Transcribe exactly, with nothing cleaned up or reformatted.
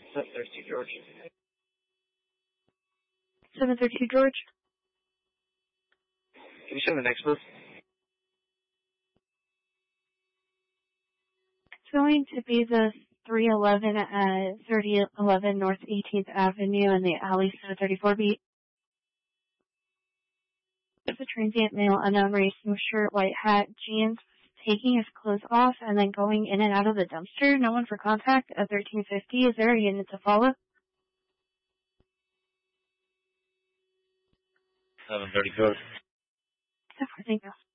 seven thirty-two George. seven thirty-two George. Can you show the next, please? It's going to be the three eleven at thirty eleven North eighteenth Avenue in the alley seven thirty-four B. It's a transient male, unknown race, no shirt, white hat, jeans, taking his clothes off and then going in and out of the dumpster. No one for contact at thirteen fifty. Is there a unit to follow? seven thirty George. Thank you.